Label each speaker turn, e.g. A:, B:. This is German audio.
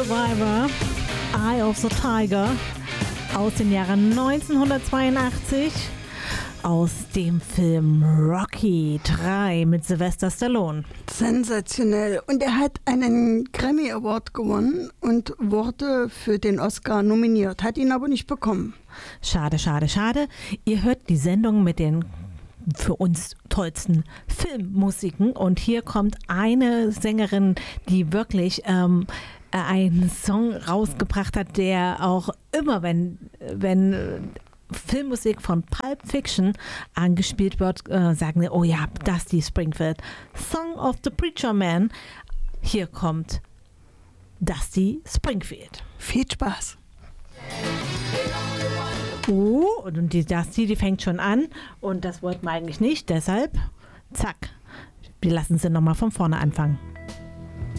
A: Survivor, Eye of the Tiger aus dem Jahre 1982 aus dem Film Rocky 3 mit Sylvester Stallone.
B: Sensationell. Und er hat einen Grammy Award gewonnen und wurde für den Oscar nominiert, hat ihn aber nicht bekommen.
A: Schade, schade, schade. Ihr hört die Sendung mit den für uns tollsten Filmmusiken und hier kommt eine Sängerin, die wirklich einen Song rausgebracht hat, der auch immer, wenn Filmmusik von Pulp Fiction angespielt wird, sagen wir, oh ja, Dusty Springfield. Song of the Preacher Man. Hier kommt Dusty Springfield.
B: Viel Spaß.
A: Und die Dusty, die fängt schon an und das wollten wir eigentlich nicht, deshalb, zack, wir lassen sie nochmal von vorne anfangen.